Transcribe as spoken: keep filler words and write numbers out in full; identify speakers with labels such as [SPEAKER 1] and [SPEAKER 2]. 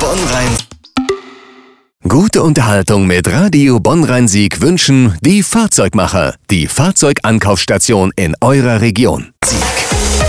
[SPEAKER 1] Bonn-Rhein. Gute Unterhaltung mit Radio Bonn-Rhein-Sieg wünschen die Fahrzeugmacher, die Fahrzeugankaufstation in eurer Region. Sieg.